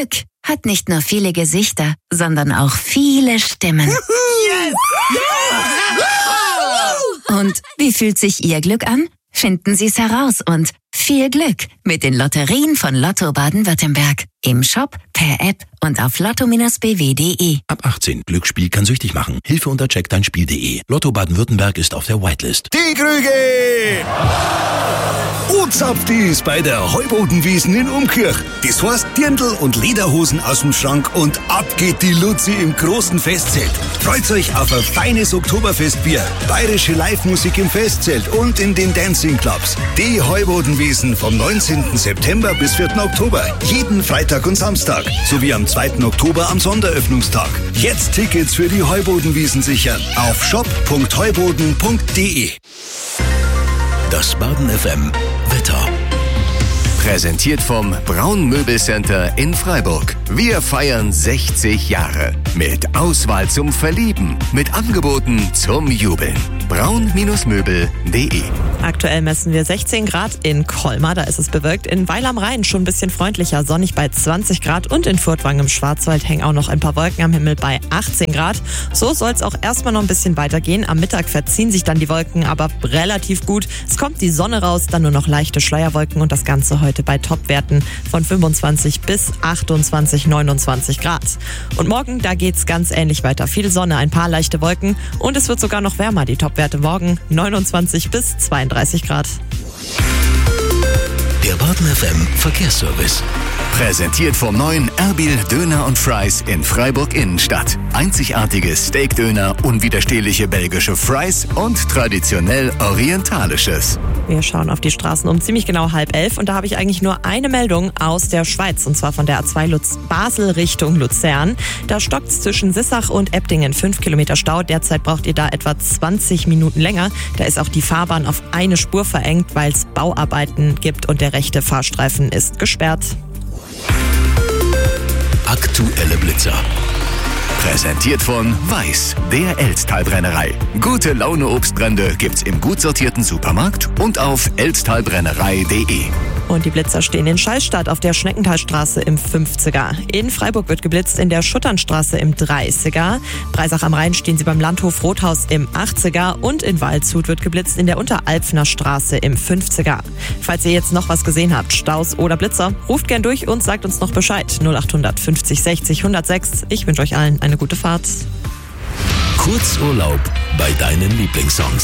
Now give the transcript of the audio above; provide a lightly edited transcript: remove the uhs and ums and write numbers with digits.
Glück hat nicht nur viele Gesichter, sondern auch viele Stimmen. Yes! Ja! Und wie fühlt sich Ihr Glück an? Finden Sie es heraus und viel Glück mit den Lotterien von Lotto Baden-Württemberg. Im Shop, per App und auf lotto-bw.de. Ab 18. Glücksspiel kann süchtig machen. Hilfe unter checkdeinspiel.de. Lotto Baden-Württemberg ist auf der Whitelist. Die Krüge! Uzapftis bei der Heubodenwiesen in Umkirch. Das heißt Dirndl und Lederhosen aus dem Schrank und ab geht die Luzi im großen Festzelt. Freut euch auf ein feines Oktoberfestbier, bayerische Live-Musik im Festzelt und in den Dancing-Clubs. Die Heubodenwiesen vom 19. September bis 4. Oktober. Jeden Freitag und Samstag. Sowie am 2. Oktober am Sonderöffnungstag. Jetzt Tickets für die Heubodenwiesen sichern. Auf shop.heuboden.de. Das Baden FM Wetter. Präsentiert vom Braun Möbelcenter in Freiburg. Wir feiern 60 Jahre. Mit Auswahl zum Verlieben. Mit Angeboten zum Jubeln. braun-möbel.de. Aktuell messen wir 16 Grad in Colmar, da ist es bewölkt. In Weil am Rhein schon ein bisschen freundlicher, sonnig bei 20 Grad. Und in Furtwangen im Schwarzwald hängen auch noch ein paar Wolken am Himmel bei 18 Grad. So soll es auch erstmal noch ein bisschen weitergehen. Am Mittag verziehen sich dann die Wolken, aber relativ gut. Es kommt die Sonne raus, dann nur noch leichte Schleierwolken und das Ganze heute bei Topwerten von 25 bis 28, 29 Grad. Und morgen, da geht's ganz ähnlich weiter. Viel Sonne, ein paar leichte Wolken und es wird sogar noch wärmer. Die Topwerte morgen 29 bis 32 Grad. Der Baden FM Verkehrsservice. Präsentiert vom neuen Erbil Döner und Fries in Freiburg Innenstadt. Einzigartige Steakdöner, unwiderstehliche belgische Fries und traditionell orientalisches. Wir schauen auf die Straßen um ziemlich genau 10:30 und da habe ich eigentlich nur eine Meldung aus der Schweiz und zwar von der A2 Basel Richtung Luzern. Da stockt es zwischen Sissach und Ebdingen 5 Kilometer Stau. Derzeit braucht ihr da etwa 20 Minuten länger. Da ist auch die Fahrbahn auf eine Spur verengt, weil es Bauarbeiten gibt und der rechte Fahrstreifen ist gesperrt. Aktuelle Blitzer. Präsentiert von Weiß, der Elztalbrennerei. Gute Laune Obstbrände gibt's im gut sortierten Supermarkt und auf elztalbrennerei.de. Und die Blitzer stehen in Schallstadt auf der Schneckenthalstraße im 50er. In Freiburg wird geblitzt in der Schutternstraße im 30er. Breisach am Rhein stehen sie beim Landhof Rothaus im 80er. Und in Waldshut wird geblitzt in der Unteralpfner Straße im 50er. Falls ihr jetzt noch was gesehen habt, Staus oder Blitzer, ruft gern durch und sagt uns noch Bescheid. 0800 50 60 106. Ich wünsche euch allen eine gute Fahrt. Kurzurlaub bei deinen Lieblingssongs.